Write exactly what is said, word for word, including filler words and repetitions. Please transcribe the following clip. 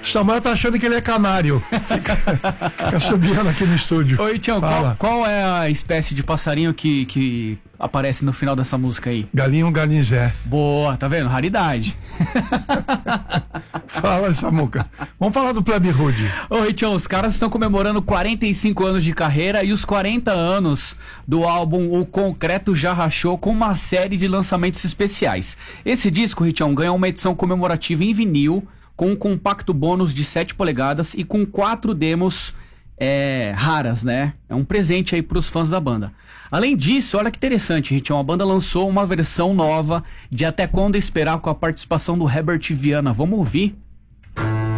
Samuel tá achando que ele é canário. Fica, fica subindo aqui no estúdio. Oi, Tião, qual, qual é a espécie de passarinho que, que aparece no final dessa música aí? Galinho garnizé. Boa, tá vendo? Raridade. Fala, Samuca. Vamos falar do Plebe Rude. Oi, Tião, os caras estão comemorando quarenta e cinco anos de carreira e os quarenta anos do álbum O Concreto Já Rachou, com uma série de lançamentos especiais. Esse disco, Richão, ganhou uma edição comemorativa em vinil, com um compacto bônus de sete polegadas e com quatro demos é, raras, né? É um presente aí pros fãs da banda. Além disso, olha que interessante, Richão, a banda lançou uma versão nova de Até Quando Esperar, com a participação do Herbert Viana. Vamos ouvir?